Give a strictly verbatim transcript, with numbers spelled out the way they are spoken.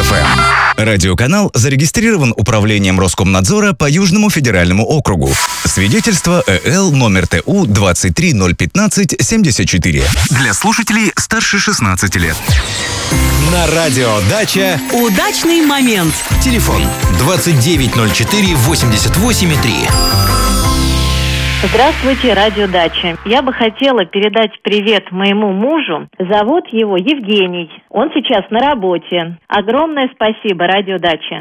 эф эм. Радиоканал зарегистрирован Управлением Роскомнадзора по Южному федеральному округу. Свидетельство Э Л номер Т У двадцать три ноль пятнадцать семьдесят четыре. Для слушателей старше шестнадцати лет. На радио «Дача» удачный момент. Телефон двадцать девять ноль четыре восемьдесят восемь три. Здравствуйте, радио «Дача». Я бы хотела передать привет моему мужу. Зовут его Евгений. Он сейчас на работе. Огромное спасибо, радио «Дача».